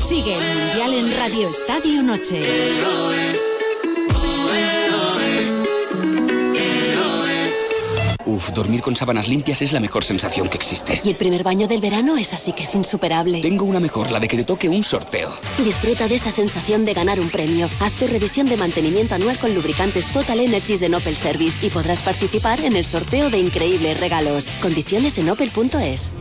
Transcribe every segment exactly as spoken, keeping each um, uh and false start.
Sigue el Mundial en Radio Estadio Noche. Uf, dormir con sábanas limpias es la mejor sensación que existe. Y el primer baño del verano es así que es insuperable. Tengo una mejor, la de que te toque un sorteo. Disfruta de esa sensación de ganar un premio. Haz tu revisión de mantenimiento anual con lubricantes Total Energies de Opel Service y podrás participar en el sorteo de increíbles regalos. Condiciones en opel punto es.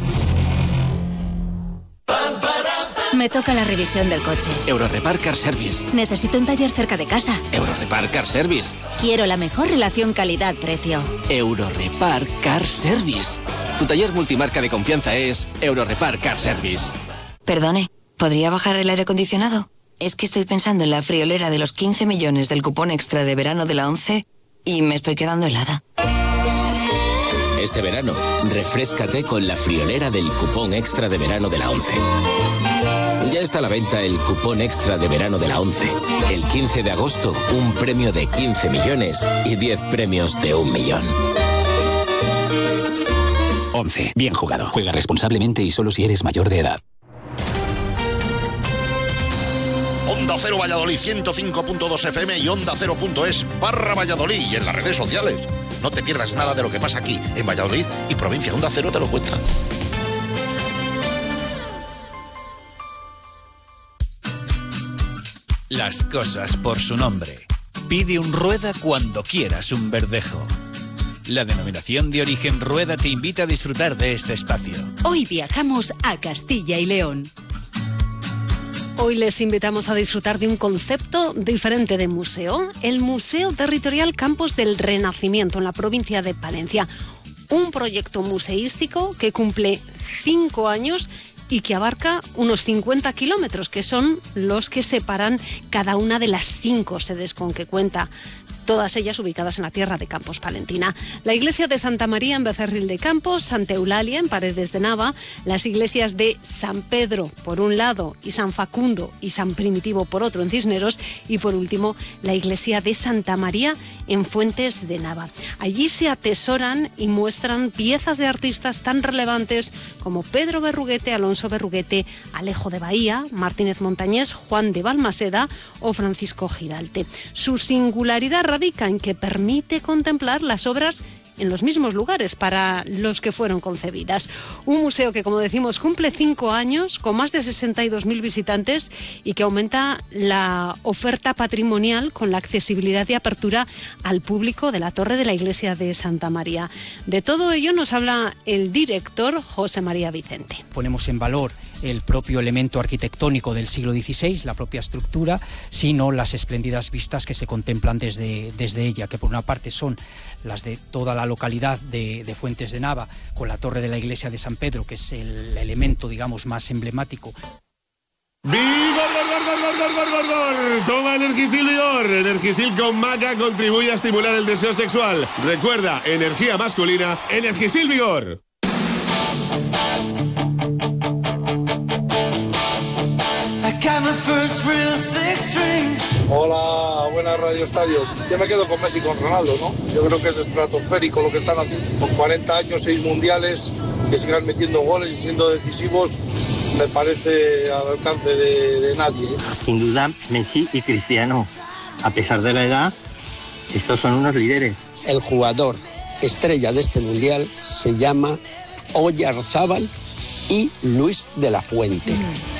Me toca la revisión del coche. Eurorepar Car Service. Necesito un taller cerca de casa. Eurorepar Car Service. Quiero la mejor relación calidad-precio. Eurorepar Car Service. Tu taller multimarca de confianza es Eurorepar Car Service. Perdone, ¿podría bajar el aire acondicionado? Es que estoy pensando en la friolera de los quince millones del cupón extra de verano de la ONCE y me estoy quedando helada. Este verano, refréscate con la friolera del cupón extra de verano de la ONCE. Ya está a la venta el cupón extra de verano de la ONCE. El quince de agosto, un premio de quince millones y diez premios de un millón. ONCE. Bien jugado. Juega responsablemente y solo si eres mayor de edad. Onda Cero Valladolid ciento cinco punto dos F M y onda cero punto es barra Valladolid y en las redes sociales. No te pierdas nada de lo que pasa aquí en Valladolid y provincia. Onda Cero te lo cuenta. Las cosas por su nombre. Pide un Rueda cuando quieras un Verdejo. La denominación de origen Rueda te invita a disfrutar de este espacio. Hoy viajamos a Castilla y León. Hoy les invitamos a disfrutar de un concepto diferente de museo, el Museo Territorial Campos del Renacimiento en la provincia de Palencia. Un proyecto museístico que cumple cinco años y que abarca unos cincuenta kilómetros, que son los que separan cada una de las cinco sedes con que cuenta. Todas ellas ubicadas en la tierra de Campos palentina. La iglesia de Santa María en Becerril de Campos, Santa Eulalia en Paredes de Nava, las iglesias de San Pedro por un lado y San Facundo y San Primitivo por otro en Cisneros y por último la iglesia de Santa María en Fuentes de Nava. Allí se atesoran y muestran piezas de artistas tan relevantes como Pedro Berruguete, Alonso Berruguete, Alejo de Bahía, Martínez Montañés, Juan de Balmaseda o Francisco Giralte. Su singularidad radica en que permite contemplar las obras en los mismos lugares para los que fueron concebidas. Un museo que, como decimos, cumple cinco años, con más de sesenta y dos mil visitantes y que aumenta la oferta patrimonial con la accesibilidad y apertura al público de la torre de la iglesia de Santa María. De todo ello nos habla el director José María Vicente. Ponemos en valor el propio elemento arquitectónico del siglo dieciséis, la propia estructura, sino las espléndidas vistas que se contemplan desde, desde ella, que por una parte son las de toda la localidad de, de Fuentes de Nava, con la torre de la iglesia de San Pedro, que es el elemento, digamos, más emblemático. ¡Vigor, gor, gor, gor, gor, gor, gor, gor! Toma Energisil Vigor. Energisil con maca contribuye a estimular el deseo sexual. Recuerda, energía masculina, Energisil Vigor. Hola, buenas Radio Estadio. Yo me quedo con Messi y con Ronaldo, ¿no? Yo creo que es estratosférico lo que están haciendo. Con cuarenta años, seis mundiales, que sigan metiendo goles y siendo decisivos, me parece al alcance de, de nadie. Sin duda, Messi y Cristiano. A pesar de la edad, estos son unos líderes. El jugador estrella de este mundial se llama Oyarzábal y Luis de la Fuente.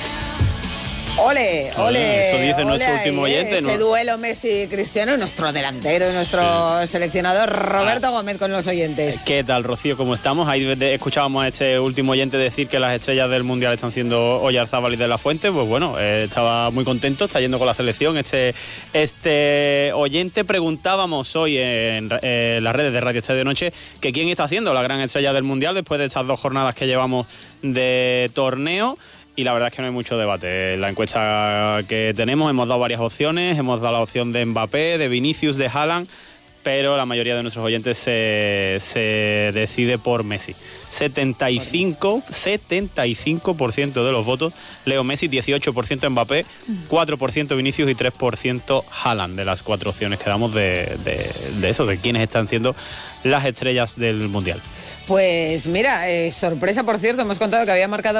Ole, ole, eso dice ole nuestro último ahí, oyente, ese ¿no? duelo Messi-Cristiano y nuestro delantero y nuestro sí. seleccionador Roberto ah. Gómez con los oyentes. ¿Qué tal, Rocío? ¿Cómo estamos? Ahí escuchábamos a este último oyente decir que las estrellas del Mundial están siendo Oyarzábal y de la Fuente. Pues bueno, eh, estaba muy contento, está yendo con la selección. Este, este oyente preguntábamos hoy en eh, las redes de Radio Estadio Noche que quién está haciendo la gran estrella del Mundial después de estas dos jornadas que llevamos de torneo. Y la verdad es que no hay mucho debate. En la encuesta que tenemos hemos dado varias opciones. Hemos dado la opción de Mbappé, de Vinicius, de Haaland, pero la mayoría de nuestros oyentes se, se decide por Messi. setenta y cinco por ciento de los votos Leo Messi, dieciocho por ciento Mbappé, cuatro por ciento Vinicius y tres por ciento Haaland, de las cuatro opciones que damos de, de, de eso, de quiénes están siendo las estrellas del Mundial. Pues mira, eh, sorpresa, por cierto, hemos contado que había marcado